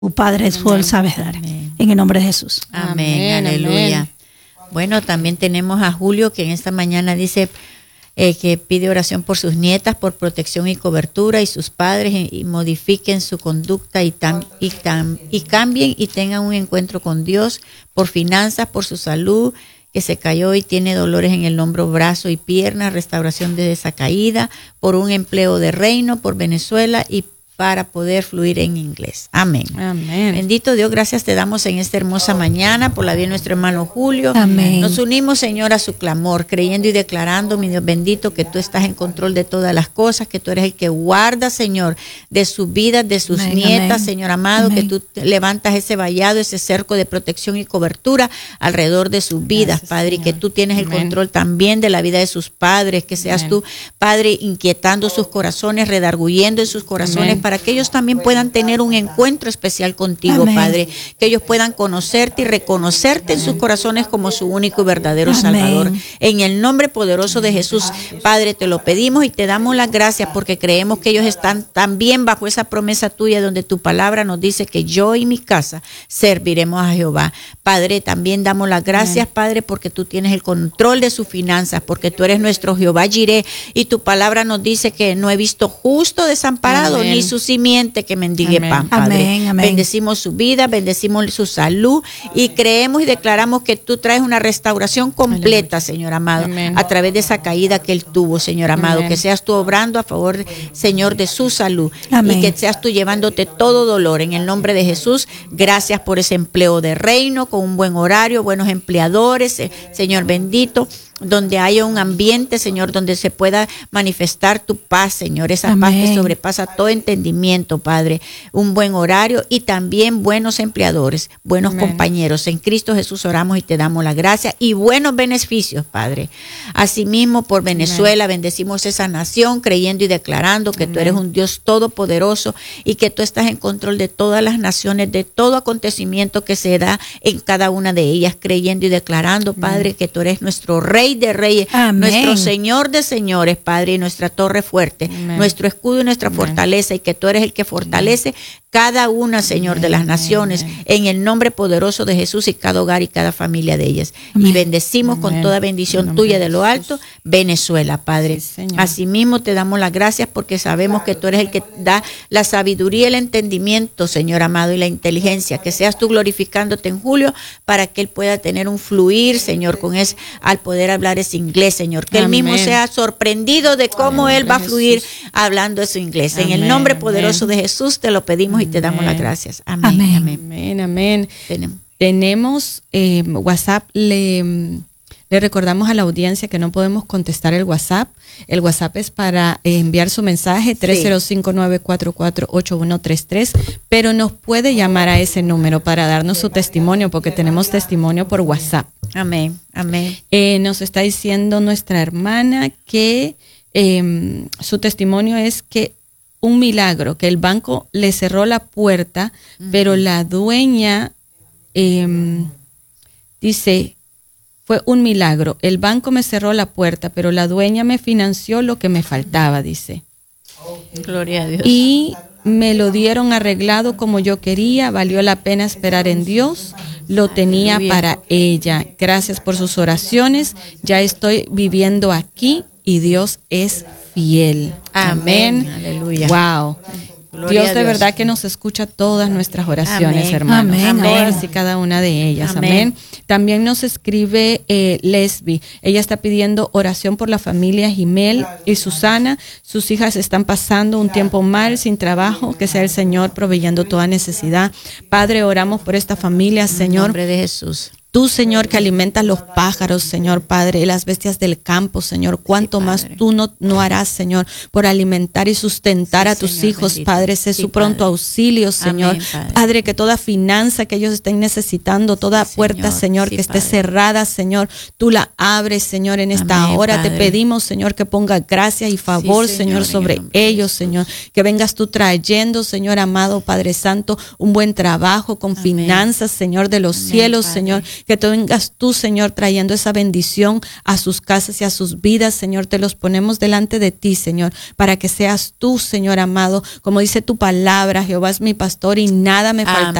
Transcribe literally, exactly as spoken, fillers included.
Tu Padre, tú lo sabes dar. Amén. En el nombre de Jesús. Amén, Amén, aleluya. amén. Bueno, también tenemos a Julio, que en esta mañana dice eh, que pide oración por sus nietas, por protección y cobertura, y sus padres, y, y modifiquen su conducta y, tan, y, tan, y cambien y tengan un encuentro con Dios, por finanzas, por su salud, que se cayó y tiene dolores en el hombro, brazo y pierna, restauración de esa caída, por un empleo de reino, por Venezuela y para poder fluir en inglés. Amén. Amén. Bendito Dios, gracias te damos en esta hermosa mañana por la vida de nuestro hermano Julio. Amén. Nos unimos, Señor, a su clamor, creyendo y declarando, mi Dios bendito, que tú estás en control de todas las cosas, que tú eres el que guarda, Señor, de sus vidas, de sus Amén, nietas, amén. Señor amado, Amén. que tú levantas ese vallado, ese cerco de protección y cobertura alrededor de sus vidas, Gracias, Padre, y que Señor. tú tienes el Amén. control también de la vida de sus padres, que seas Amén. tú, Padre, inquietando sus corazones, redarguyendo en sus corazones, Amén. para que ellos también puedan tener un encuentro especial contigo, Amén. Padre, que ellos puedan conocerte y reconocerte en sus corazones como su único y verdadero Amén. Salvador. En el nombre poderoso de Jesús, Padre, te lo pedimos y te damos las gracias porque creemos que ellos están también bajo esa promesa tuya donde tu palabra nos dice que yo y mi casa serviremos a Jehová. Padre, también damos las gracias, Padre, porque tú tienes el control de sus finanzas, porque tú eres nuestro Jehová Jireh y tu palabra nos dice que no he visto justo desamparado Amén. ni su simiente que mendigue Amén. pan, Padre. Amén, amén. Bendecimos su vida, bendecimos su salud y creemos y declaramos que tú traes una restauración completa, Señor amado, Amén. a través de esa caída que él tuvo, Señor amado. Amén. Que seas tú obrando a favor, Señor, de su salud. Amén. Y que seas tú llevándote todo dolor. En el nombre de Jesús, gracias por ese empleo de reino, con un buen horario, buenos empleadores, eh, Señor bendito, donde haya un ambiente, Señor, donde se pueda manifestar tu paz, Señor, esa paz que Amén. sobrepasa todo entendimiento, Padre, un buen horario y también buenos empleadores, buenos Amén. compañeros. En Cristo Jesús oramos y te damos la gracia y buenos beneficios, Padre. Asimismo, por Venezuela, bendecimos esa nación, creyendo y declarando que tú eres un Dios todopoderoso y que tú estás en control de todas las naciones, de todo acontecimiento que se da en cada una de ellas, creyendo y declarando, Padre, que tú eres nuestro Rey de Reyes, Amén. nuestro Señor de Señores, Padre, y nuestra torre fuerte, Amén. nuestro escudo y nuestra Amén. fortaleza, y que tú eres el que fortalece cada una, Señor, de las naciones, en el nombre poderoso de Jesús y cada hogar y cada familia de ellas. Amén. Y bendecimos con Amén. toda En bendición nombre tuya de de lo Jesús. alto, Venezuela, Padre. Sí, Señor. Asimismo te damos las gracias porque sabemos que tú eres el que da la sabiduría, el entendimiento, Señor amado, y la inteligencia. Que seas tú glorificándote en Julio para que él pueda tener un fluir, Señor, con ese, al poder hablar ese inglés, Señor. Que él mismo Amén. sea sorprendido de cómo En el él va a nombre de fluir Jesús. hablando su inglés. En el Amén, nombre amén. poderoso de Jesús te lo pedimos y te damos las Amén. gracias. Amén. Amén. Amén. Amén, amén. Tenemos. Tenemos eh, WhatsApp, le, le recordamos a la audiencia que no podemos contestar el WhatsApp. El WhatsApp es para eh, enviar su mensaje, tres cero cinco, nueve cuatro cuatro, ocho uno tres tres, pero nos puede llamar a ese número para darnos su testimonio, porque tenemos testimonio por WhatsApp. Amén. Amén. Eh, nos está diciendo nuestra hermana que eh, su testimonio es que un milagro, que el banco le cerró la puerta, uh-huh. pero la dueña eh, dice, fue un milagro, el banco me cerró la puerta, pero la dueña me financió lo que me faltaba, dice. Gloria a Dios. Y me lo dieron arreglado como yo quería, valió la pena esperar en Dios, lo tenía Aleluya. Para ella. Gracias por sus oraciones, ya estoy viviendo aquí y Dios es fiel. Amén. Amén. Aleluya. Wow. Gloria Dios a de Dios. verdad que nos escucha todas nuestras oraciones, Amén. hermanos. Amén, Todas amén. y cada una de ellas. Amén. Amén. También nos escribe eh, Lesbi. Ella está pidiendo oración por la familia Jimel y Susana. Sus hijas están pasando un tiempo mal, sin trabajo. Que sea el Señor proveyendo toda necesidad. Padre, oramos por esta familia, En Señor. nombre de Jesús. Tú, Señor, que alimentas los pájaros, Señor Padre, y las bestias del campo, Señor. Cuánto Sí, más Padre. tú no, no harás, Señor, por alimentar y sustentar Sí, a tus Señor, hijos, bendito. Padre. Sé Sí, su pronto Padre. auxilio, Señor. Amén, Padre. Padre, que toda finanza que ellos estén necesitando, toda Sí, puerta, Señor. Señor, Sí, que esté Padre. cerrada, Señor, tú la abres, Señor, en esta Amén, hora. Te Padre. pedimos, Señor, que ponga gracia y favor, Sí, Señor, Señor, en el sobre nombre de ellos, Jesús. Señor. Que vengas tú trayendo, Señor amado, Padre Santo, un buen trabajo con Amén. finanzas, Señor, de los Amén, cielos, Padre. Señor. que tú vengas tú, Señor, trayendo esa bendición a sus casas y a sus vidas, Señor. Te los ponemos delante de ti, Señor, para que seas tú, Señor amado, como dice tu palabra, Jehová es mi pastor y nada me faltará.